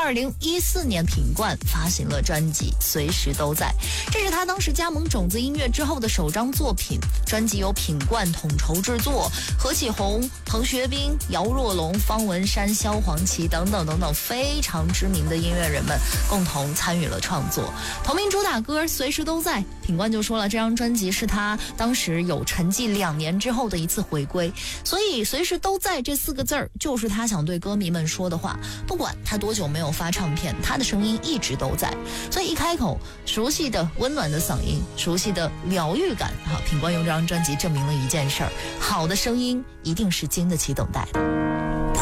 2014年，品冠发行了专辑《随时都在》，这是他当时加盟种子音乐之后的首张作品。专辑由品冠统筹制作，何启宏、彭学斌、姚若龙、方文山、萧煌奇等等非常知名的音乐人们共同参与了创作。同名主打歌《随时都在》，品冠就说了，这张专辑是他当时有沉寂2年之后的一次回归，所以随时都在这4个字儿就是他想对歌迷们说的话。不管他多久没有发唱片，他的声音一直都在。所以一开口，熟悉的温暖的嗓音，熟悉的疗愈感品冠用这张专辑证明了一件事儿：好的声音一定是经得起等待的。